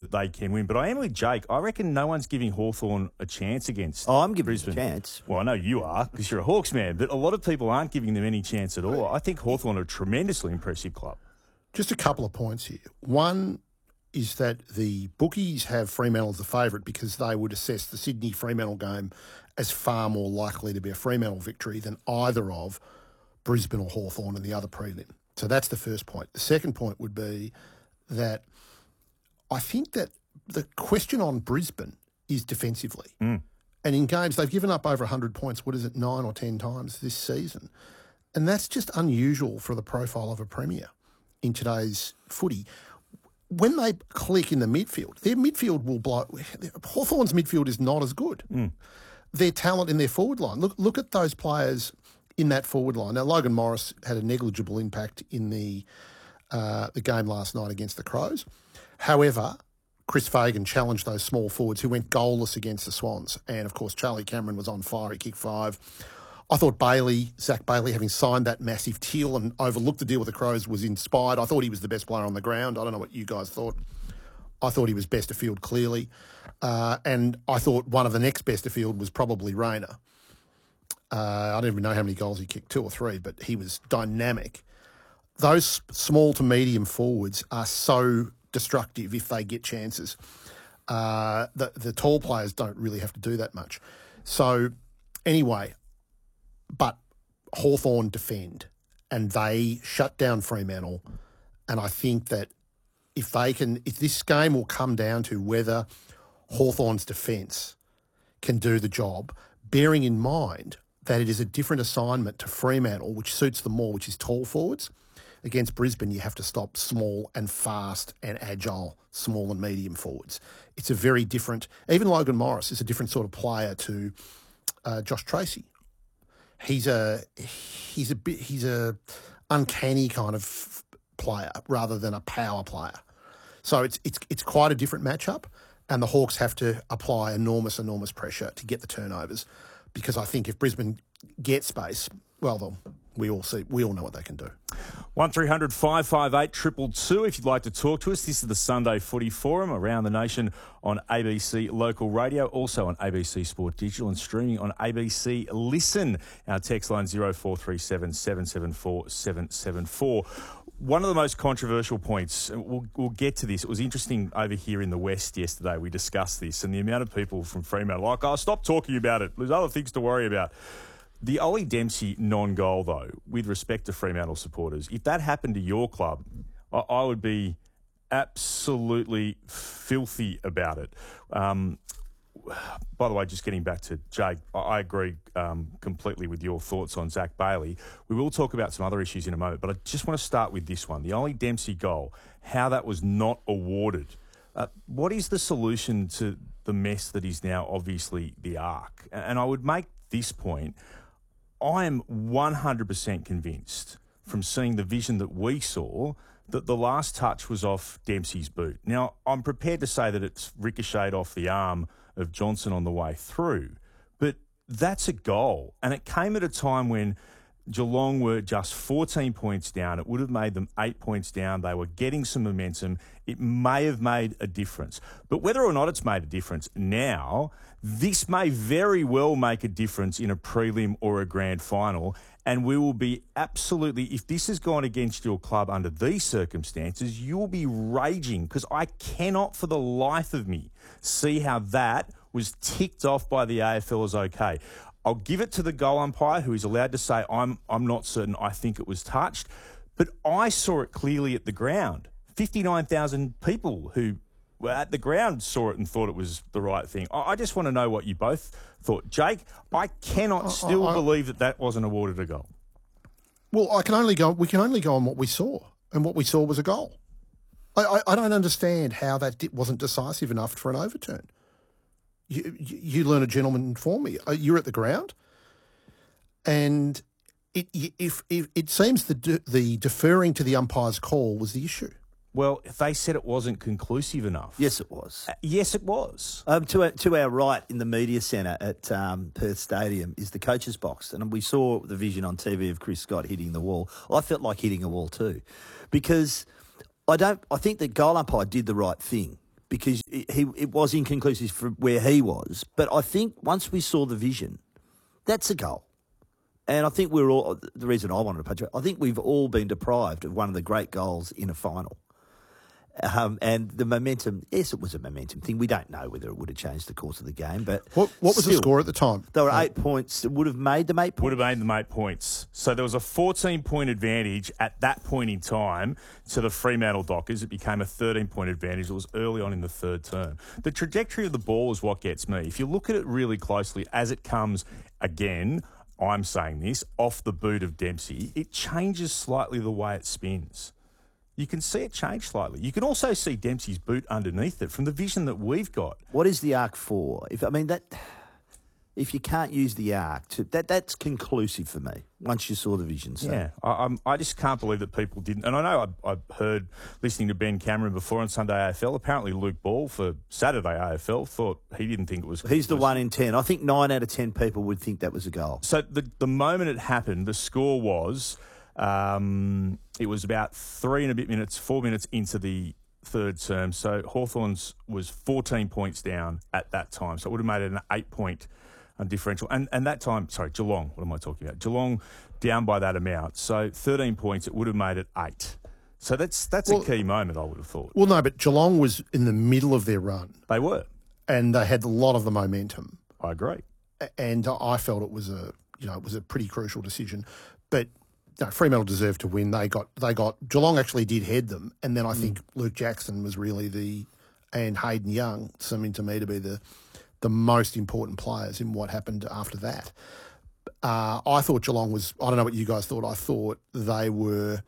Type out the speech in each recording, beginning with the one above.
that they can win. But I am with Jake. I reckon no one's giving Hawthorn a chance against I'm giving Brisbane. them a chance. Well, I know you are because you're a Hawks man, but a lot of people aren't giving them any chance at all. I think Hawthorn are a tremendously impressive club. Just a couple of points here. One is that the bookies have Fremantle as the favourite because they would assess the Sydney-Fremantle game as far more likely to be a Fremantle victory than either of Brisbane or Hawthorn in the other prelim. So that's the first point. The second point would be that I think that the question on Brisbane is defensively. And in games, they've given up over 100 points, 9 or 10 times this season. And that's just unusual for the profile of a premier in today's footy. When they click in the midfield, their midfield will blow. Hawthorn's midfield is not as good. Their talent in their forward line. Look at those players in that forward line. Now, Logan Morris had a negligible impact in the game last night against the Crows. However, Chris Fagan challenged those small forwards who went goalless against the Swans. And, of course, Charlie Cameron was on fire. He kicked 5. I thought Zach Bailey, having signed that massive deal and overlooked the deal with the Crows, was inspired. I thought he was the best player on the ground. I don't know what you guys thought. I thought he was best of field, clearly. And I thought one of the next best of field was probably Rayner. I don't even know how many goals he kicked, 2 or 3, but he was dynamic. Those small to medium forwards are so destructive if they get chances. The tall players don't really have to do that much. So, anyway, but Hawthorn defend and they shut down Fremantle. And I think that if this game will come down to whether Hawthorn's defence can do the job, bearing in mind that it is a different assignment to Fremantle, which suits them more, which is tall forwards. Against Brisbane, you have to stop small and fast and agile, small and medium forwards. It's a very different. Even Logan Morris is a different sort of player to Josh Tracy. He's a uncanny kind of player rather than a power player. So it's quite a different matchup, and the Hawks have to apply enormous pressure to get the turnovers, because I think if Brisbane get space, well, we all know what they can do. 1300 558 222 if you'd like to talk to us. This is the Sunday Footy Forum around the nation on ABC Local Radio, also on ABC Sport Digital and streaming on ABC Listen. Our text line 0437 774 774. One of the most controversial points, we'll get to this. It was interesting over here in the West yesterday. We discussed this, and the amount of people from Fremantle like, stop talking about it. There's other things to worry about. The Ollie Dempsey non-goal, though, with respect to Fremantle supporters, if that happened to your club, I would be absolutely filthy about it. By the way, just getting back to Jake, I agree completely with your thoughts on Zach Bailey. We will talk about some other issues in a moment, but I just want to start with this one. The Ollie Dempsey goal, how that was not awarded. What is the solution to the mess that is now obviously the Arc? And I would make this point. I am 100% convinced from seeing the vision that we saw that the last touch was off Dempsey's boot. Now, I'm prepared to say that it's ricocheted off the arm of Johnson on the way through, but that's a goal. And it came at a time when Geelong were just 14 points down. It would have made them 8 points down. They were getting some momentum. It may have made a difference. But whether or not it's made a difference now, this may very well make a difference in a prelim or a grand final. And we will be absolutely, if this has gone against your club under these circumstances, you will be raging, because I cannot for the life of me see how that was ticked off by the AFL as okay. I'll give it to the goal umpire, who is allowed to say, I'm not certain, I think it was touched. But I saw it clearly at the ground. 59,000 people who were at the ground saw it and thought it was the right thing. I just want to know what you both thought. Jake, I cannot believe that wasn't awarded a goal. Well, we can only go on what we saw, and what we saw was a goal. I don't understand how that wasn't decisive enough for an overturn. You learn a gentleman for me. You're at the ground, and it seems the deferring to the umpire's call was the issue. Well, they said it wasn't conclusive enough. Yes, it was. Yes, it was. To our right in the media centre at Perth Stadium is the coach's box, and we saw the vision on TV of Chris Scott hitting the wall. I felt like hitting a wall too, because I think the goal umpire did the right thing. because it was inconclusive for where he was. But I think once we saw the vision, that's a goal. And I think we're all, the reason I wanted to punch it, I think we've all been deprived of one of the great goals in a final. And the momentum, yes, it was a momentum thing. We don't know whether it would have changed the course of the game. But what was the score at the time? There were 8 points. It would have made them 8 points. Would have made them 8 points. So there was a 14-point advantage at that point in time to the Fremantle Dockers. It became a 13-point advantage. It was early on in the third term. The trajectory of the ball is what gets me. If you look at it really closely as it comes again, I'm saying this, off the boot of Dempsey, it changes slightly the way it spins. You can see it change slightly. You can also see Dempsey's boot underneath it from the vision that we've got. What is the arc for? If you can't use the arc, that's conclusive for me once you saw the vision. So. Yeah, I just can't believe that people didn't. And I know I've heard, listening to Ben Cameron before on Sunday AFL, apparently Luke Ball for Saturday AFL thought he didn't think it was. He's the 1 in 10. I think 9 out of 10 people would think that was a goal. So the moment it happened, the score was... it was about 4 minutes into the third term. So Hawthorns was 14 points down at that time. So it would have made it an 8-point differential. And that time, Geelong, what am I talking about? Geelong down by that amount. So 13 points, it would have made it 8. So that's a key moment, I would have thought. Well, no, but Geelong was in the middle of their run. They were. And they had a lot of the momentum. I agree. And I felt it was a pretty crucial decision. But no, Fremantle deserved to win. They got Geelong actually did head them, and then I think Luke Jackson was really and Hayden Young seeming to me to be the most important players in what happened after that. I thought Geelong was, I don't know what you guys thought, I thought they were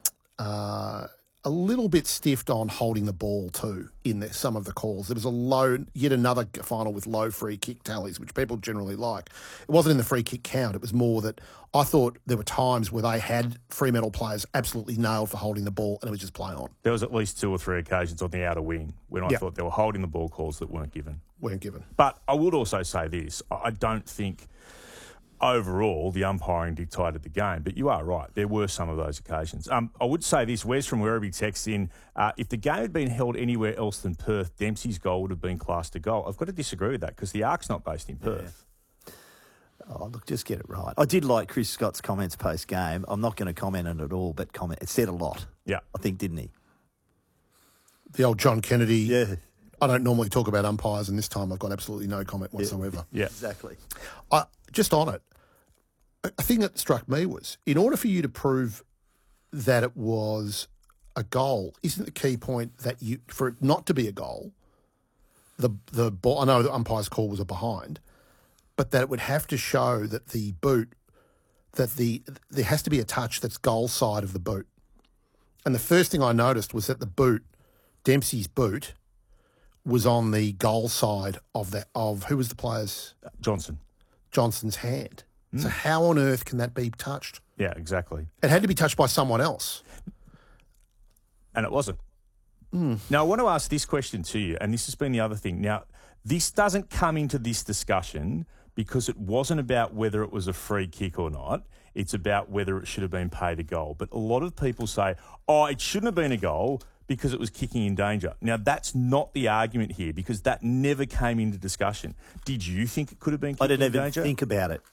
a little bit stiffed on holding the ball too in some of the calls. There was yet another final with low free kick tallies, which people generally like. It wasn't in the free kick count. It was more that I thought there were times where they had Fremantle players absolutely nailed for holding the ball and it was just play on. There was at least 2 or 3 occasions on the outer wing when I thought they were holding the ball calls that weren't given. But I would also say this. I don't think overall the umpiring dictated the game, but you are right. There were some of those occasions. I would say this. Wes from Werribee texts in, if the game had been held anywhere else than Perth, Dempsey's goal would have been classed a goal. I've got to disagree with that because the Ark's not based in Perth. Yeah. Oh, look, just get it right. I did like Chris Scott's comments post-game. I'm not going to comment on it all, but it said a lot. Yeah. I think, didn't he? The old John Kennedy. Yeah. I don't normally talk about umpires, and this time I've got absolutely no comment whatsoever. Yeah. Exactly. Just on it, a thing that struck me was, in order for you to prove that it was a goal, isn't the key point that for it not to be a goal, the ball, I know the umpire's call was a behind, but that it would have to show that the boot, there has to be a touch that's goal side of the boot. And the first thing I noticed was that the boot, Dempsey's boot, was on the goal side of who was the player's? Johnson's hand. So how on earth can that be touched? Yeah, exactly. It had to be touched by someone else. And it wasn't. Now, I want to ask this question to you, and this has been the other thing. Now, this doesn't come into this discussion because it wasn't about whether it was a free kick or not. It's about whether it should have been paid a goal. But a lot of people say, it shouldn't have been a goal because it was kicking in danger. Now, that's not the argument here because that never came into discussion. Did you think it could have been kicking in danger? I didn't even think about it.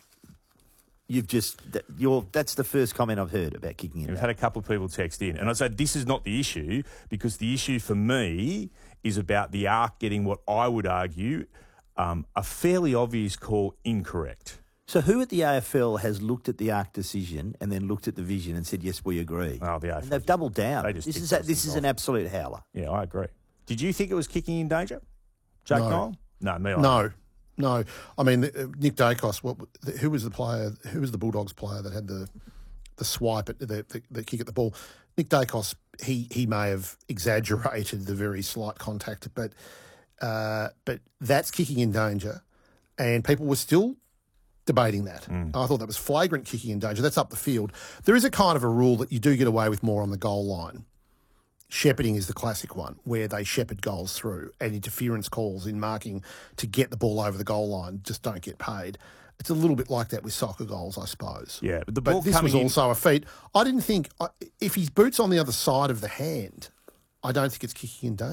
That's the first comment I've heard about kicking in. We've had a couple of people text in, and I said this is not the issue because the issue for me is about the Ark getting what I would argue a fairly obvious call incorrect. So who at the AFL has looked at the Ark decision and then looked at the vision and said, yes, we agree? Oh, the AFL. And they've doubled down. This is an absolute howler. Yeah, I agree. Did you think it was kicking in danger, Jack Noel? No, me either. No. I mean, Nick Dacos, who was the player? Who was the Bulldogs player that had the swipe at the kick at the ball? Nick Dacos, he may have exaggerated the very slight contact, but that's kicking in danger, and people were still debating that. I thought that was flagrant kicking in danger. That's up the field. There is a kind of a rule that you do get away with more on the goal line. Shepherding is the classic one, where they shepherd goals through, and interference calls in marking to get the ball over the goal line just don't get paid. It's a little bit like that with soccer goals, I suppose. Yeah, but this was also a feat. I didn't think, if his boot's on the other side of the hand, I don't think it's kicking in danger.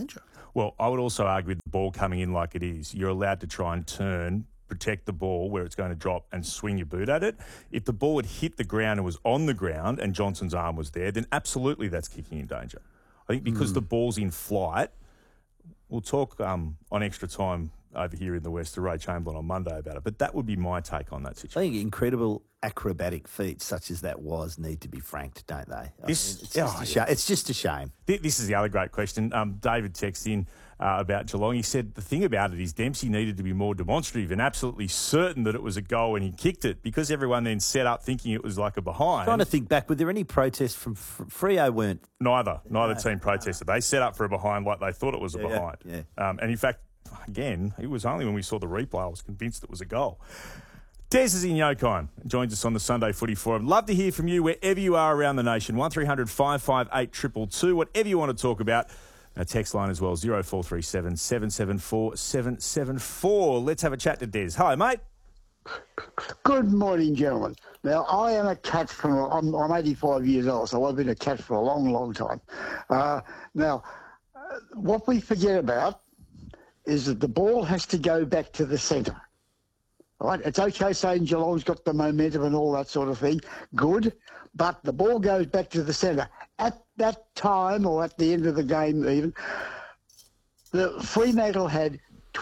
Well, I would also argue with the ball coming in like it is, you're allowed to try and turn, protect the ball where it's going to drop and swing your boot at it. If the ball had hit the ground and was on the ground and Johnson's arm was there, then absolutely that's kicking in danger. I think because the ball's in flight, we'll talk on extra time over here in the West to Ray Chamberlain on Monday about it, but that would be my take on that I situation. think incredible acrobatic feats such as that need to be franked, don't they? It's just a shame. This is the other great question. David texted in about Geelong. He said the thing about it is Dempsey needed to be more demonstrative and absolutely certain that it was a goal when he kicked it, because everyone then set up thinking it was like a behind. Trying to think back, were there any protests from Freo? Weren't Neither team protested. They set up for a behind like they thought it was a behind. Yeah. And in fact, again, it was only when we saw the replay I was convinced it was a goal. Des is in Yokine, joins us on the Sunday Footy Forum. Love to hear from you wherever you are around the nation. 1300 558 222, whatever you want to talk about. Our text line as well, 0437 774 774. Let's have a chat to Des. Hi, mate. Good morning, gentlemen. Now, I am a cat I'm 85 years old, so I've been a cat for a long, long time. What we forget about is that the ball has to go back to the centre. Right? It's okay saying Geelong's got the momentum and all that sort of thing. Good. But the ball goes back to the centre. At that time, or at the end of the game even, the Fremantle had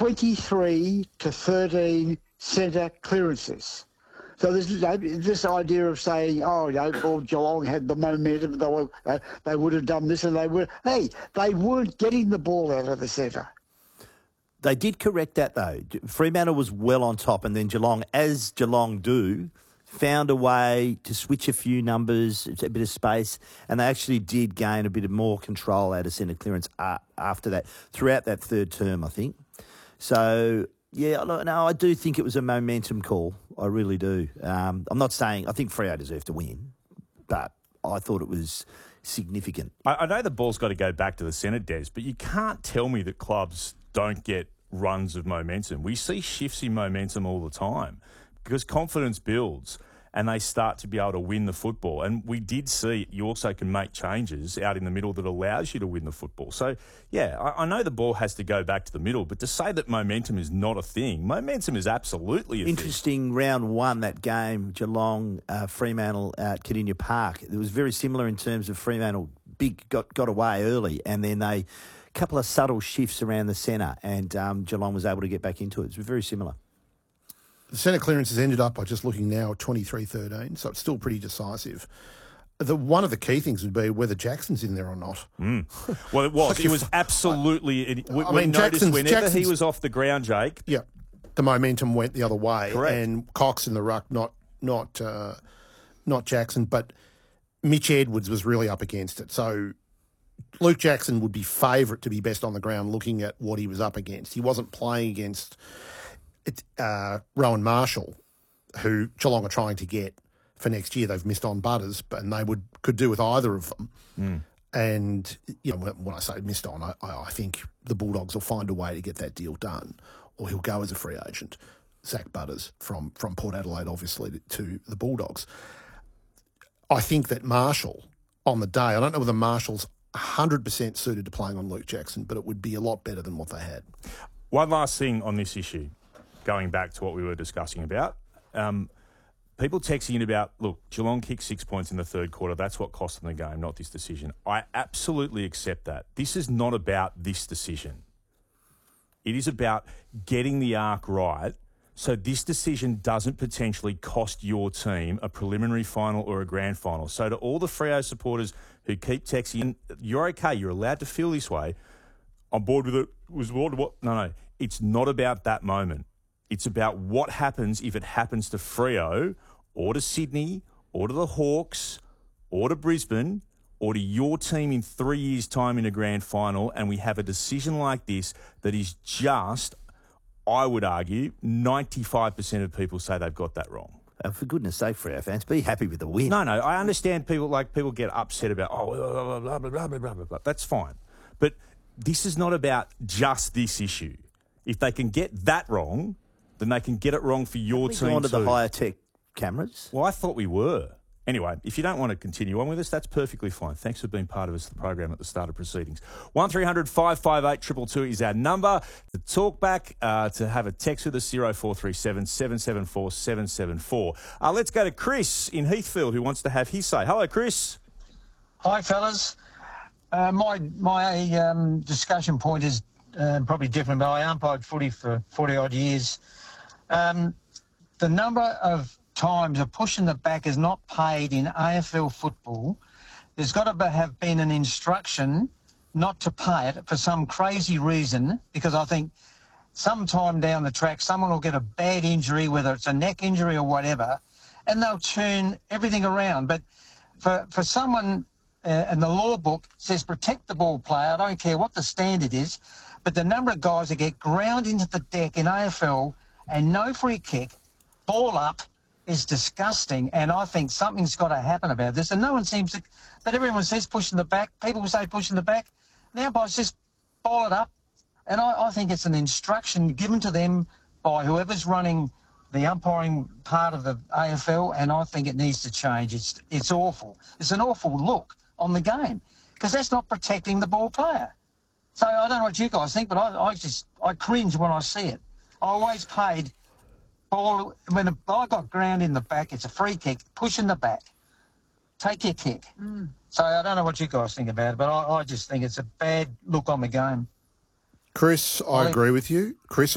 23 to 13 centre clearances. So there's this idea of saying, well, Geelong had the momentum, they would have done this and they would. Hey, they weren't getting the ball out of the centre. They did correct that, though. Fremantle was well on top, and then Geelong, as Geelong do, found a way to switch a few numbers, a bit of space, and they actually did gain a bit of more control out of centre clearance after that, throughout that third term, I think. So, yeah, no, I do think it was a momentum call. I really do. I'm not saying I think Freo deserved to win, but I thought it was significant. I know the ball's got to go back to the centre, Des, but you can't tell me that clubs don't get runs of momentum. We see shifts in momentum all the time because confidence builds and they start to be able to win the football. And we did see you also can make changes out in the middle that allows you to win the football. So, yeah, I know the ball has to go back to the middle, but to say that momentum is not a thing, momentum is absolutely a thing. Interesting round one, that game, Geelong, Fremantle at Kardinia Park. It was very similar in terms of Fremantle got away early and then they couple of subtle shifts around the centre and Geelong was able to get back into it. It was very similar. The centre clearances ended up, by just looking now, at 23-13, so it's still pretty decisive. One of the key things would be whether Jackson's in there or not. Well, it was. It was absolutely... we noticed whenever he was off the ground, Jake... Yeah, the momentum went the other way. Correct. And Cox in the ruck, not Jackson, but Mitch Edwards was really up against it. So Luke Jackson would be favourite to be best on the ground looking at what he was up against. He wasn't playing against Rowan Marshall, who Geelong are trying to get for next year. They've missed on Butters, and they could do with either of them. And, you know, when I say missed on, I think the Bulldogs will find a way to get that deal done, or he'll go as a free agent, Zach Butters, from Port Adelaide, obviously, to the Bulldogs. I think that Marshall, on the day, I don't know whether Marshall's 100% suited to playing on Luke Jackson, but it would be a lot better than what they had. One last thing on this issue, going back to what we were discussing about. People texting in about, look, Geelong kicked 6 points in the third quarter. That's what cost them the game, not this decision. I absolutely accept that. This is not about this decision. It is about getting the arc right so this decision doesn't potentially cost your team a preliminary final or a grand final. So to all the Freo supporters who keep texting in, you're okay. You're allowed to feel this way. I'm bored with it. No. It's not about that moment. It's about what happens if it happens to Freo or to Sydney or to the Hawks or to Brisbane or to your team in 3 years' time in a grand final, and we have a decision like this that is just, I would argue, 95% of people say they've got that wrong. For goodness sake, Freo fans, be happy with the win. No, I understand people get upset about, blah, blah, blah, blah, blah, blah. That's fine. But this is not about just this issue. If they can get that wrong, then they can get it wrong for your team too. We've gone to the higher tech cameras. Well, I thought we were. Anyway, if you don't want to continue on with us, that's perfectly fine. Thanks for being part of us, the program at the start of proceedings. 1300 558 222 is our number. To talk back, to have a text with us, 0437 774 774. Let's go to Chris in Heathfield, who wants to have his say. Hello, Chris. Hi, fellas. My discussion point is probably different, but I umpired footy for 40-odd years. The number of times a push in the back is not paid in AFL football. There's got to have been an instruction not to pay it for some crazy reason, because I think sometime down the track someone will get a bad injury, whether it's a neck injury or whatever, and they'll turn everything around. But for someone, and the law book says protect the ball player, I don't care what the standard is, but the number of guys that get ground into the deck in AFL and no free kick, ball up, is disgusting, and I think something's got to happen about this. And no one seems to, but everyone says push in the back. People say push in the back. Now, boys, just ball it up. And I think it's an instruction given to them by whoever's running the umpiring part of the AFL, and I think it needs to change. It's awful. It's an awful look on the game, because that's not protecting the ball player. So I don't know what you guys think, but I cringe when I see it. I always paid ball, when I got ground in the back, it's a free kick, push in the back, take your kick. So I don't know what you guys think about it, but I just think it's a bad look on the game. Chris, I agree with you.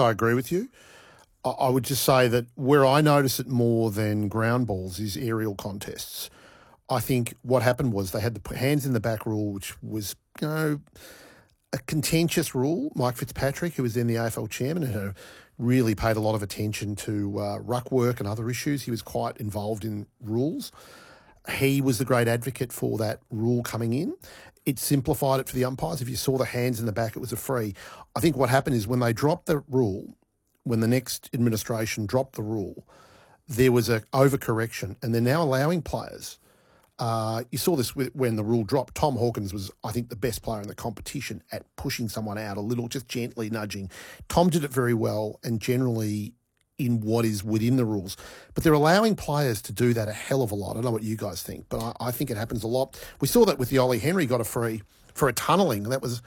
I would just say that where I notice it more than ground balls is aerial contests. I think what happened was they had the hands in the back rule, which was, a contentious rule. Mike Fitzpatrick, who was then the AFL chairman, had really paid a lot of attention to ruck work and other issues. He was quite involved in rules. He was the great advocate for that rule coming in. It simplified it for the umpires. If you saw the hands in the back, it was a free. I think what happened is when they dropped the rule, when the next administration dropped the rule, there was an overcorrection, and they're now allowing players. You saw this when the rule dropped. Tom Hawkins was, I think, the best player in the competition at pushing someone out a little, just gently nudging. Tom did it very well and generally in what is within the rules. But they're allowing players to do that a hell of a lot. I don't know what you guys think, but I think it happens a lot. We saw that with the Ollie Henry got a free for a tunnelling. That was,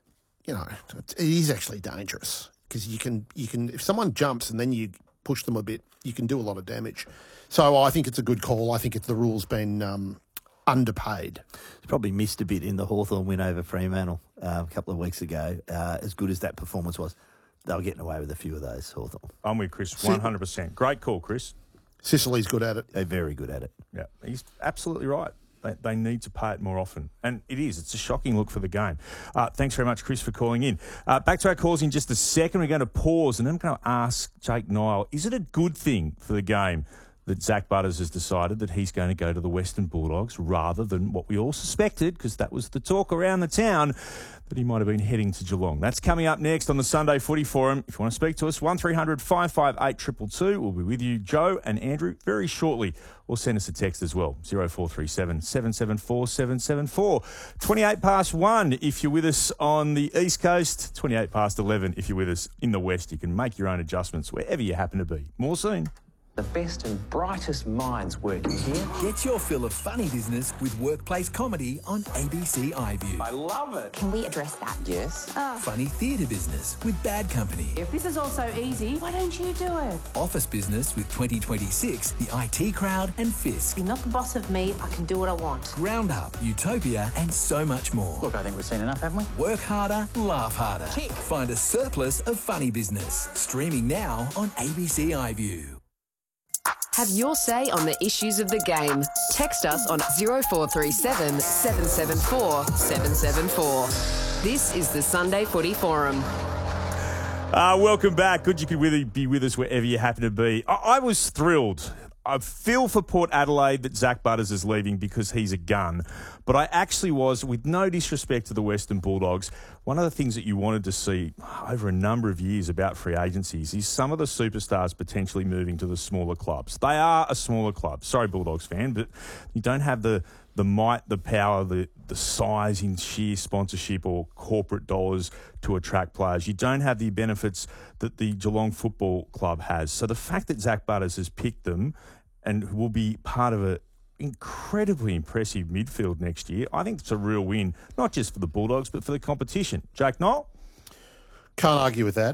it is actually dangerous because you can if someone jumps and then you push them a bit, you can do a lot of damage. So I think it's a good call. I think the rule's been underpaid. Probably missed a bit in the Hawthorn win over Fremantle a couple of weeks ago. As good as that performance was, they were getting away with a few of those, Hawthorn. I'm with Chris 100%. Great call, Chris. Sicily's good at it. They're very good at it. Yeah, he's absolutely right. They need to pay it more often. And it is. It's a shocking look for the game. Thanks very much, Chris, for calling in. Back to our calls in just a second. We're going to pause and then I'm going to ask Jake Niall, is it a good thing for the game that Zach Butters has decided that he's going to go to the Western Bulldogs rather than what we all suspected, because that was the talk around the town, that he might have been heading to Geelong? That's coming up next on the Sunday Footy Forum. If you want to speak to us, 1300 558 222. We'll be with you, Joe and Andrew, very shortly. Or send us a text as well, 0437 774 774. 28 past 1 if you're with us on the East Coast, 28 past 11 if you're with us in the West. You can make your own adjustments wherever you happen to be. More soon. The best and brightest minds working here. Get your fill of funny business with workplace comedy on ABC iView. I love it. Can we address that? Yes. Funny theatre business with Bad Company. If this is all so easy, why don't you do it? Office business with 2026, the IT Crowd and Fisk. You're not the boss of me. I can do what I want. Ground Up, Utopia and so much more. Look, I think we've seen enough, haven't we? Work harder, laugh harder. Tick. Find a surplus of funny business. Streaming now on ABC iView. Have your say on the issues of the game. Text us on 0437 774 774. This is the Sunday Footy Forum. Welcome back. Good you could be with us wherever you happen to be. I was thrilled. I feel for Port Adelaide that Zach Butters is leaving because he's a gun. But I actually was, with no disrespect to the Western Bulldogs, one of the things that you wanted to see over a number of years about free agencies is some of the superstars potentially moving to the smaller clubs. They are a smaller club. Sorry, Bulldogs fan, but you don't have the might, the power, the size in sheer sponsorship or corporate dollars to attract players. You don't have the benefits that the Geelong Football Club has. So the fact that Zach Butters has picked them and will be part of incredibly impressive midfield next year. I think it's a real win, not just for the Bulldogs, but for the competition. Jake Knoll? Can't argue with that.